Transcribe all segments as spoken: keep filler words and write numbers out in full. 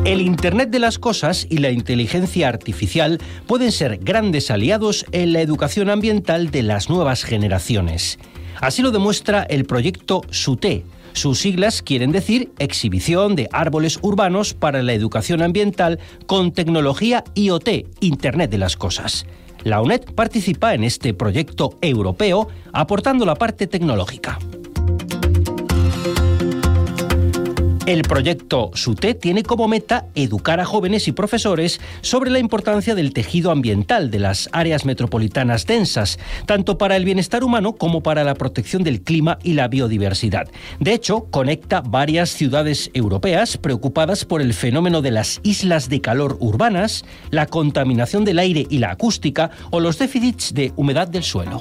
El Internet de las cosas y la inteligencia artificial pueden ser grandes aliados en la educación ambiental de las nuevas generaciones. Así lo demuestra el proyecto SUTE. Sus siglas quieren decir Exhibición de Árboles Urbanos para la Educación Ambiental con Tecnología I O T, Internet de las Cosas. La UNED participa en este proyecto europeo aportando la parte tecnológica. El proyecto SUTE tiene como meta educar a jóvenes y profesores sobre la importancia del tejido ambiental de las áreas metropolitanas densas, tanto para el bienestar humano como para la protección del clima y la biodiversidad. De hecho, conecta varias ciudades europeas preocupadas por el fenómeno de las islas de calor urbanas, la contaminación del aire y la acústica o los déficits de humedad del suelo.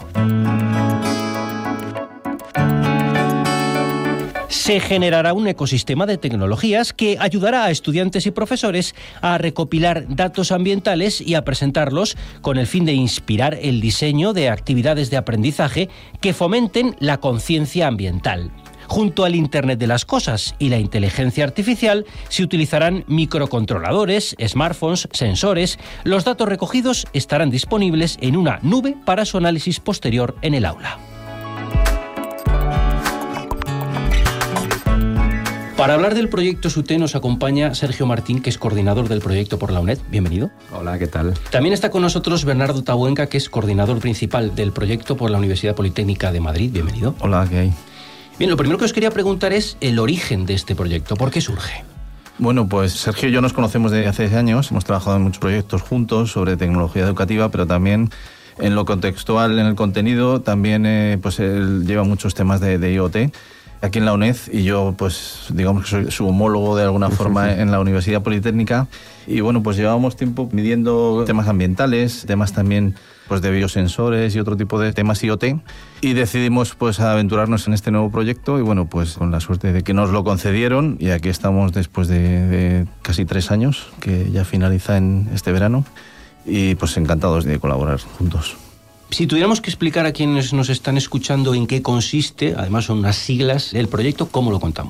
Se generará un ecosistema de tecnologías que ayudará a estudiantes y profesores a recopilar datos ambientales y a presentarlos con el fin de inspirar el diseño de actividades de aprendizaje que fomenten la conciencia ambiental. Junto al Internet de las Cosas y la inteligencia artificial, se utilizarán microcontroladores, smartphones, sensores. Los datos recogidos estarán disponibles en una nube para su análisis posterior en el aula. Para hablar del proyecto SUTE nos acompaña Sergio Martín, que es coordinador del proyecto por la UNED. Bienvenido. Hola, ¿qué tal? También está con nosotros Bernardo Tabuenca, que es coordinador principal del proyecto por la Universidad Politécnica de Madrid. Bienvenido. Hola, ¿qué hay? Bien, lo primero que os quería preguntar es el origen de este proyecto. ¿Por qué surge? Bueno, pues Sergio y yo nos conocemos desde hace años. Hemos trabajado en muchos proyectos juntos sobre tecnología educativa, pero también en lo contextual, en el contenido, también eh, pues él lleva muchos temas de, de I O T. Aquí en la UNED, y yo pues digamos que soy su homólogo de alguna forma en la Universidad Politécnica, y bueno, pues llevábamos tiempo midiendo temas ambientales, temas también pues de biosensores y otro tipo de temas I O T, y decidimos pues aventurarnos en este nuevo proyecto y bueno, pues con la suerte de que nos lo concedieron, y aquí estamos después de, de casi tres años, que ya finaliza en este verano, y pues encantados de colaborar juntos. Si tuviéramos que explicar a quienes nos están escuchando en qué consiste, además son unas siglas del proyecto, ¿cómo lo contamos?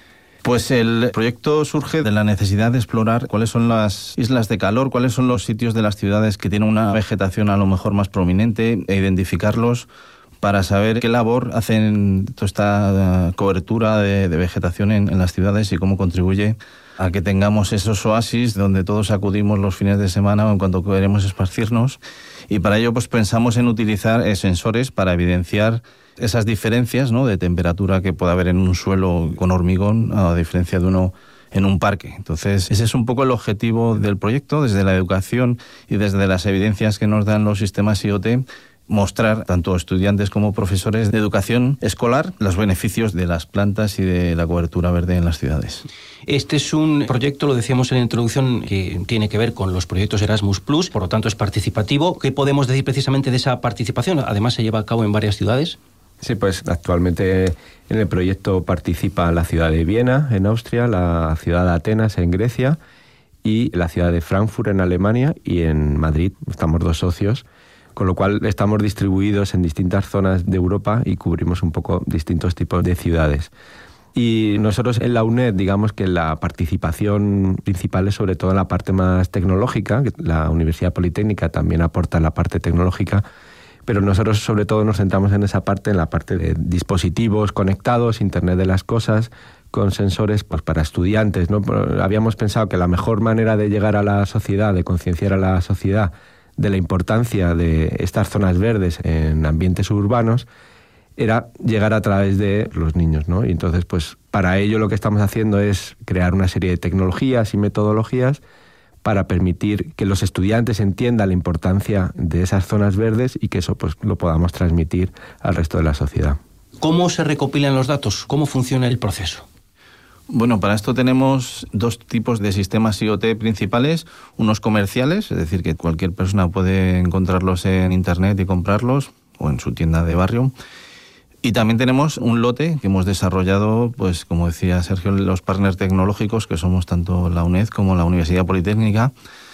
Pues el proyecto surge de la necesidad de explorar cuáles son las islas de calor, cuáles son los sitios de las ciudades que tienen una vegetación a lo mejor más prominente, e identificarlos para saber qué labor hacen toda esta cobertura de, de vegetación en, en las ciudades y cómo contribuye a que tengamos esos oasis donde todos acudimos los fines de semana o en cuanto queremos esparcirnos. Y para ello pues pensamos en utilizar eh, sensores para evidenciar esas diferencias, ¿no?, de temperatura que puede haber en un suelo con hormigón a diferencia de uno en un parque. Entonces ese es un poco el objetivo del proyecto, desde la educación y desde las evidencias que nos dan los sistemas I O T, mostrar tanto a estudiantes como profesores de educación escolar los beneficios de las plantas y de la cobertura verde en las ciudades. Este es un proyecto, lo decíamos en la introducción, que tiene que ver con los proyectos Erasmus plus, por lo tanto es participativo. ¿Qué podemos decir precisamente de esa participación? Además se lleva a cabo en varias ciudades. Sí, pues actualmente en el proyecto participa la ciudad de Viena, en Austria, la ciudad de Atenas, en Grecia, y la ciudad de Frankfurt, en Alemania, y en Madrid. Estamos dos socios, con lo cual estamos distribuidos en distintas zonas de Europa y cubrimos un poco distintos tipos de ciudades. Y nosotros en la UNED, digamos que la participación principal es sobre todo en la parte más tecnológica. La Universidad Politécnica también aporta la parte tecnológica, pero nosotros sobre todo nos centramos en esa parte, en la parte de dispositivos conectados, Internet de las cosas, con sensores pues para estudiantes, ¿no? Habíamos pensado que la mejor manera de llegar a la sociedad, de concienciar a la sociedad de la importancia de estas zonas verdes en ambientes urbanos, era llegar a través de los niños, ¿no? Y entonces, pues para ello lo que estamos haciendo es crear una serie de tecnologías y metodologías para permitir que los estudiantes entiendan la importancia de esas zonas verdes y que eso pues lo podamos transmitir al resto de la sociedad. ¿Cómo se recopilan los datos? ¿Cómo funciona el proceso? Bueno, para esto tenemos dos tipos de sistemas I O T principales, unos comerciales, es decir, que cualquier persona puede encontrarlos en Internet y comprarlos, o en su tienda de barrio. Y también tenemos un lote que hemos desarrollado, pues como decía Sergio, los partners tecnológicos, que somos tanto la UNED como la Universidad Politécnica,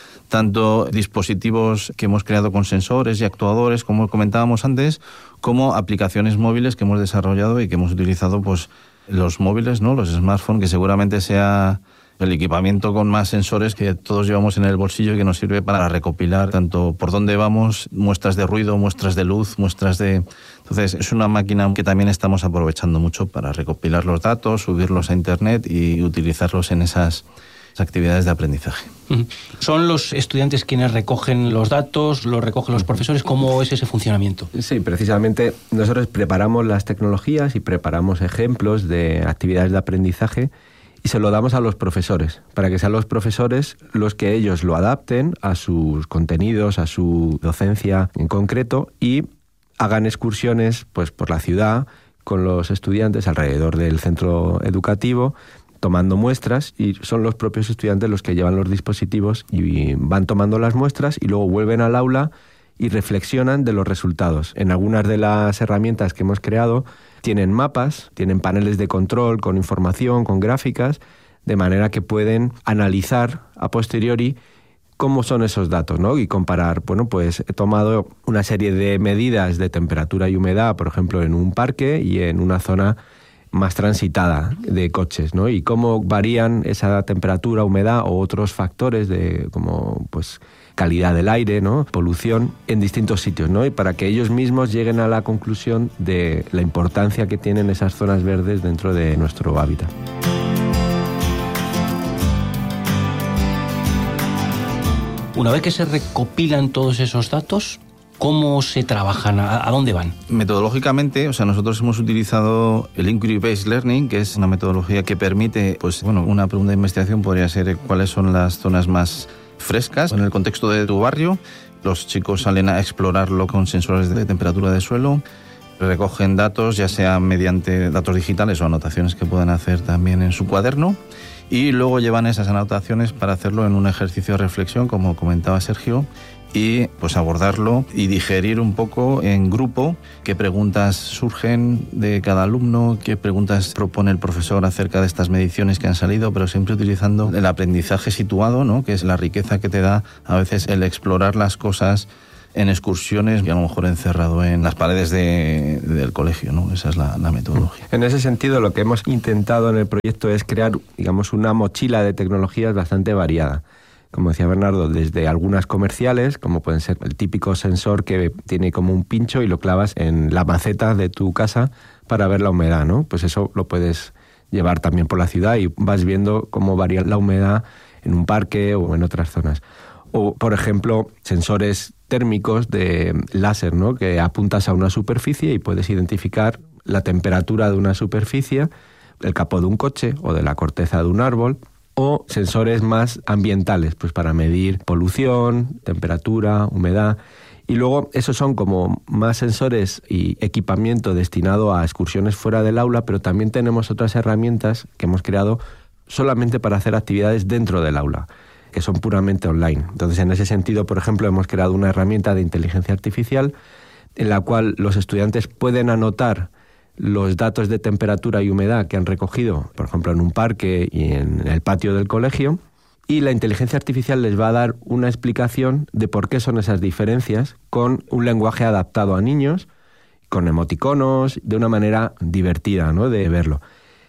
tanto dispositivos que hemos creado con sensores y actuadores, como comentábamos antes, como aplicaciones móviles que hemos desarrollado y que hemos utilizado, pues los móviles, ¿no?, los smartphones, que seguramente sea el equipamiento con más sensores que todos llevamos en el bolsillo y que nos sirve para recopilar tanto por dónde vamos, muestras de ruido, muestras de luz, muestras de... Entonces es una máquina que también estamos aprovechando mucho para recopilar los datos, subirlos a Internet y utilizarlos en esas actividades de aprendizaje. ¿Son los estudiantes quienes recogen los datos, los recogen los profesores? ¿Cómo es ese funcionamiento? Sí, precisamente nosotros preparamos las tecnologías y preparamos ejemplos de actividades de aprendizaje y se lo damos a los profesores, para que sean los profesores los que ellos lo adapten a sus contenidos, a su docencia en concreto y hagan excursiones pues, por la ciudad con los estudiantes alrededor del centro educativo, tomando muestras, y son los propios estudiantes los que llevan los dispositivos y van tomando las muestras y luego vuelven al aula y reflexionan de los resultados. En algunas de las herramientas que hemos creado tienen mapas, tienen paneles de control con información, con gráficas, de manera que pueden analizar a posteriori cómo son esos datos, ¿no? Y comparar. Bueno, pues he tomado una serie de medidas de temperatura y humedad, por ejemplo, en un parque y en una zona más transitada de coches, ¿no? Y cómo varían esa temperatura, humedad o otros factores de como pues calidad del aire, ¿no? Polución en distintos sitios, ¿no? Y para que ellos mismos lleguen a la conclusión de la importancia que tienen esas zonas verdes dentro de nuestro hábitat. Una vez que se recopilan todos esos datos, ¿cómo se trabajan? ¿A dónde van? Metodológicamente, o sea, nosotros hemos utilizado el Inquiry-Based Learning, que es una metodología que permite, pues, bueno, una pregunta de investigación podría ser cuáles son las zonas más frescas en el contexto de tu barrio. Los chicos salen a explorarlo con sensores de temperatura de suelo, recogen datos, ya sea mediante datos digitales o anotaciones que puedan hacer también en su cuaderno, y luego llevan esas anotaciones para hacerlo en un ejercicio de reflexión, como comentaba Sergio, y pues abordarlo y digerir un poco en grupo qué preguntas surgen de cada alumno, qué preguntas propone el profesor acerca de estas mediciones que han salido, pero siempre utilizando el aprendizaje situado, ¿no? Que es la riqueza que te da a veces el explorar las cosas en excursiones y a lo mejor encerrado en las paredes de, del colegio, ¿no? Esa es la, la metodología. En ese sentido, lo que hemos intentado en el proyecto es crear, digamos, una mochila de tecnologías bastante variada. Como decía Bernardo, desde algunas comerciales, como pueden ser el típico sensor que tiene como un pincho y lo clavas en la maceta de tu casa para ver la humedad, ¿no? Pues eso lo puedes llevar también por la ciudad y vas viendo cómo varía la humedad en un parque o en otras zonas. O, por ejemplo, sensores térmicos de láser, ¿no? Que apuntas a una superficie y puedes identificar la temperatura de una superficie, el capó de un coche o de la corteza de un árbol. O sensores más ambientales, pues para medir polución, temperatura, humedad. Y luego esos son como más sensores y equipamiento destinado a excursiones fuera del aula, pero también tenemos otras herramientas que hemos creado solamente para hacer actividades dentro del aula, que son puramente online. Entonces, en ese sentido, por ejemplo, hemos creado una herramienta de inteligencia artificial en la cual los estudiantes pueden anotar los datos de temperatura y humedad que han recogido, por ejemplo, en un parque y en el patio del colegio, y la inteligencia artificial les va a dar una explicación de por qué son esas diferencias con un lenguaje adaptado a niños, con emoticonos, de una manera divertida, ¿no?, de verlo.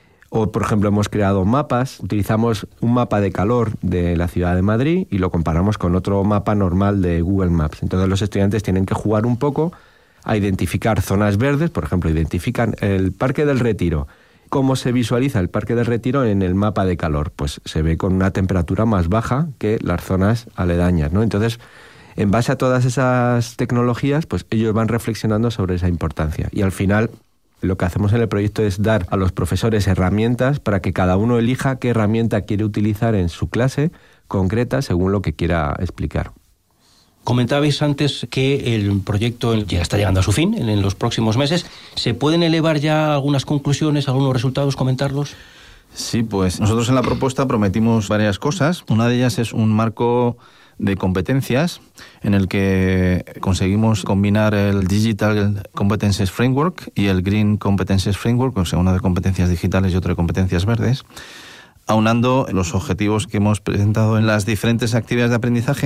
O, por ejemplo, hemos creado mapas, utilizamos un mapa de calor de la ciudad de Madrid y lo comparamos con otro mapa normal de Google Maps. Entonces los estudiantes tienen que jugar un poco a identificar zonas verdes, por ejemplo, identifican el Parque del Retiro. ¿Cómo se visualiza el Parque del Retiro en el mapa de calor? Pues se ve con una temperatura más baja que las zonas aledañas, ¿no? Entonces, en base a todas esas tecnologías, pues ellos van reflexionando sobre esa importancia. Y al final, lo que hacemos en el proyecto es dar a los profesores herramientas para que cada uno elija qué herramienta quiere utilizar en su clase concreta según lo que quiera explicar. Comentabais antes que el proyecto ya está llegando a su fin en los próximos meses. ¿Se pueden elevar ya algunas conclusiones, algunos resultados, comentarlos? Sí, pues nosotros en la propuesta prometimos varias cosas. Una de ellas es un marco de competencias en el que conseguimos combinar el Digital Competencies Framework y el Green Competencies Framework, o sea, una de competencias digitales y otra de competencias verdes, aunando los objetivos que hemos presentado en las diferentes actividades de aprendizaje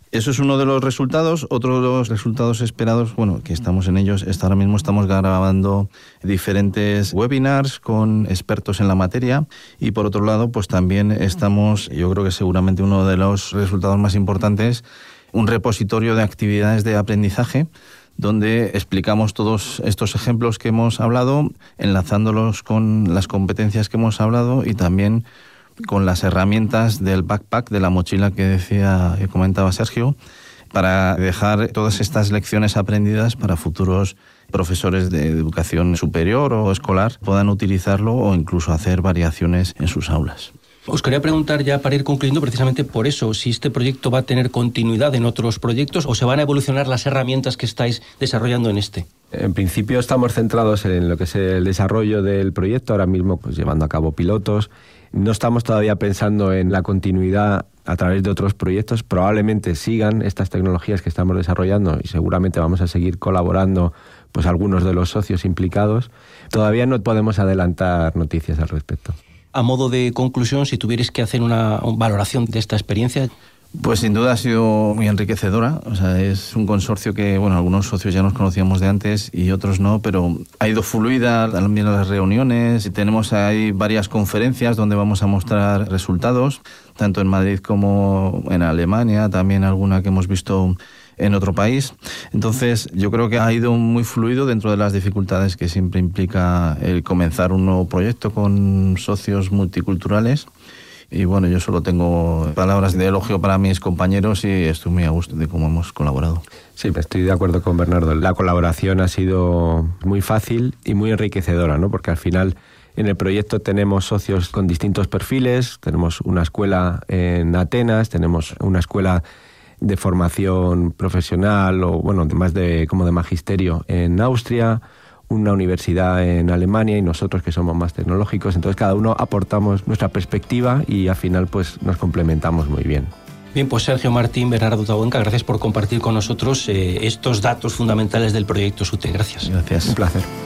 Eso es uno de los resultados. Otro de los resultados esperados, bueno, que estamos en ellos, es ahora mismo estamos grabando diferentes webinars con expertos en la materia y por otro lado, pues también estamos, yo creo que seguramente uno de los resultados más importantes, un repositorio de actividades de aprendizaje donde explicamos todos estos ejemplos que hemos hablado, enlazándolos con las competencias que hemos hablado y también con las herramientas del backpack, de la mochila que decía, que comentaba Sergio, para dejar todas estas lecciones aprendidas para futuros profesores de educación superior o escolar puedan utilizarlo o incluso hacer variaciones en sus aulas. Os quería preguntar ya para ir concluyendo precisamente por eso, si este proyecto va a tener continuidad en otros proyectos o se van a evolucionar las herramientas que estáis desarrollando en este. En principio estamos centrados en lo que es el desarrollo del proyecto, ahora mismo pues llevando a cabo pilotos. No estamos todavía pensando en la continuidad a través de otros proyectos. Probablemente sigan estas tecnologías que estamos desarrollando y seguramente vamos a seguir colaborando pues algunos de los socios implicados. Todavía no podemos adelantar noticias al respecto. A modo de conclusión, si tuvierais que hacer una valoración de esta experiencia. Pues sin duda ha sido muy enriquecedora. O sea, es un consorcio que, bueno, algunos socios ya nos conocíamos de antes y otros no, pero ha ido fluida también las reuniones y tenemos ahí varias conferencias donde vamos a mostrar resultados, tanto en Madrid como en Alemania, también alguna que hemos visto en otro país. Entonces, yo creo que ha ido muy fluido dentro de las dificultades que siempre implica el comenzar un nuevo proyecto con socios multiculturales. Y bueno, yo solo tengo palabras de elogio para mis compañeros y estoy muy a gusto de cómo hemos colaborado. Sí, estoy de acuerdo con Bernardo. La colaboración ha sido muy fácil y muy enriquecedora, ¿no? Porque al final en el proyecto tenemos socios con distintos perfiles, tenemos una escuela en Atenas, tenemos una escuela de formación profesional o bueno, más de como de magisterio en Austria, una universidad en Alemania y nosotros que somos más tecnológicos. Entonces cada uno aportamos nuestra perspectiva y al final pues nos complementamos muy bien. Bien, pues Sergio Martín, Bernardo Tabuenca, gracias por compartir con nosotros eh, estos datos fundamentales del proyecto SUTE. Gracias. Gracias. Un placer.